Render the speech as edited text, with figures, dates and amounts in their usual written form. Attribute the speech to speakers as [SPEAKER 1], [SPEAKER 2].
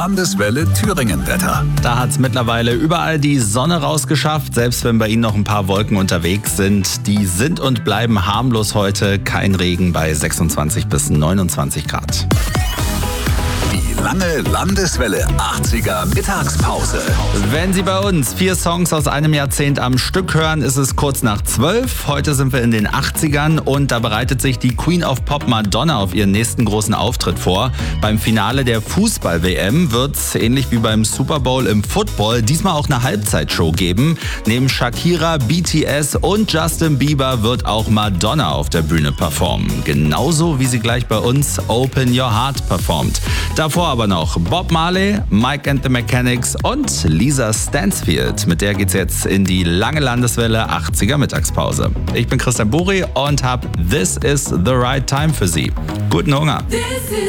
[SPEAKER 1] Landeswelle Thüringen-Wetter.
[SPEAKER 2] Da hat es mittlerweile überall die Sonne rausgeschafft, selbst wenn bei Ihnen noch ein paar Wolken unterwegs sind. Die sind und bleiben harmlos heute. Kein Regen bei 26 bis 29 Grad.
[SPEAKER 1] Die lange Landeswelle 80er Mittagspause.
[SPEAKER 2] Wenn Sie bei uns 4 Songs aus einem Jahrzehnt am Stück hören, ist es kurz nach 12. Heute sind wir in den 80ern und da bereitet sich die Queen of Pop Madonna auf ihren nächsten großen Auftritt vor. Beim Finale der Fußball-WM wird es, ähnlich wie beim Super Bowl im Football, diesmal auch eine Halbzeitshow geben. Neben Shakira, BTS und Justin Bieber wird auch Madonna auf der Bühne performen. Genauso wie sie gleich bei uns Open Your Heart performt. Davor aber noch Bob Marley, Mike and the Mechanics und Lisa Stansfield. Mit der geht's jetzt in die lange Landeswelle 80er Mittagspause. Ich bin Christian Buri und hab This is the Right Time für Sie. Guten Hunger!